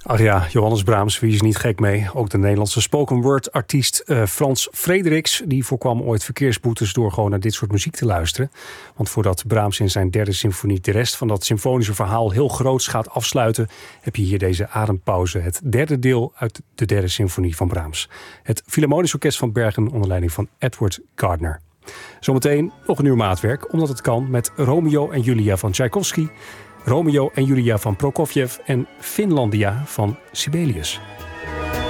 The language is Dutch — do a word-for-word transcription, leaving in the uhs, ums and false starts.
Ach ja, Johannes Brahms, wie is niet gek mee? Ook de Nederlandse spoken word artiest uh, Frans Frederiks... die voorkwam ooit verkeersboetes door gewoon naar dit soort muziek te luisteren. Want voordat Brahms in zijn derde symfonie de rest van dat symfonische verhaal heel groots gaat afsluiten... heb je hier deze adempauze, het derde deel uit de derde symfonie van Brahms. Het Philharmonisch Orkest van Bergen onder leiding van Edward Gardner. Zometeen nog een uur maatwerk, omdat het kan met Romeo en Julia van Tchaikovsky... Romeo en Julia van Prokofjev en Finlandia van Sibelius.